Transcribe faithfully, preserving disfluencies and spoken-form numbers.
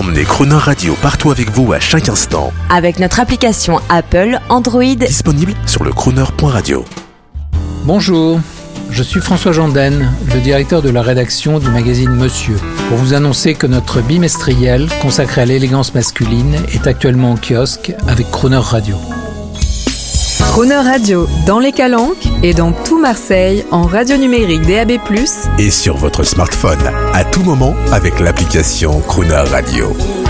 Emmenez Crooner Radio partout avec vous à chaque instant. Avec notre application Apple, Android, Disponible sur le crooner point radio. Bonjour, je suis François Janden, le directeur de la rédaction du magazine Monsieur, pour vous annoncer que notre bimestriel consacré à l'élégance masculine est actuellement en kiosque avec Crooner Radio. Crooner Radio, dans les Calanques et dans tout Marseille, en radio numérique D A B plus, Et sur votre smartphone, à tout moment avec l'application Crooner Radio.